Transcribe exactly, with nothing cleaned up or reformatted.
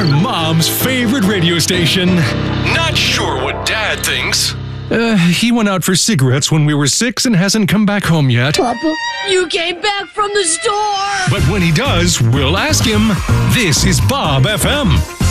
Our mom's favorite radio station. Not sure what Dad thinks. Uh, he went out for cigarettes when we were six and hasn't come back home yet. Papa, you came back from the store! But when he does, we'll ask him. This is Bob F M.